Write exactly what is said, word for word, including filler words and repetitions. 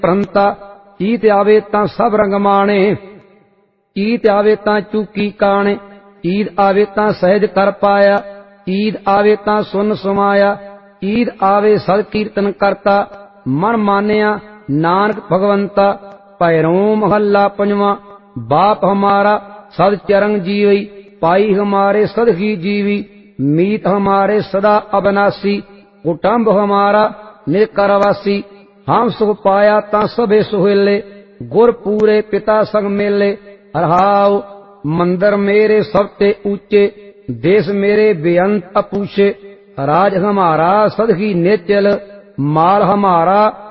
ਪ੍ਰੰਤਾ। ਈਤ ਆਵੇ ਤਾਂ ਸਭ ਰੰਗ ਮਾਣੇ, ਈਦ ਆਵੇ ਤਾਂ ਚੂਕੀ ਕਾਣੇ। ਈਦ ਆਵੇ ਤਾਂ ਸਹਿਜ ਕਰ ਪਾਇਆ, ਈਦ ਆਵੇ ਤਾਂ ਸੁਨ ਸਮਾਇਆ। ਈਦ ਆਵੇ ਸਦ ਕੀਰਤਨ ਕਰਤਾ, ਮਨ ਮਾਨਿਆ ਨਾਨਕ ਭਗਵੰਤਾ। ਭੈਰੋਂ ਮਹੱਲਾ ਪੰਜਵਾਂ। ਬਾਪ ਹਮਾਰਾ ਸਦ ਚਰਨ ਜੀਵਈ, पाई हमारे सद ही जीवी। मीत हमारे सदा अविनाशी, कुटुंब हमारा निकरवासी। हम सुख पाया ता सबे सुहेले, गुर पूरे पिता संग मेले। हरहाओ मंदिर मेरे सबते ऊंचे, देश मेरे बेअंत अपूछे। राज हमारा सद ही निचल, माल हमारा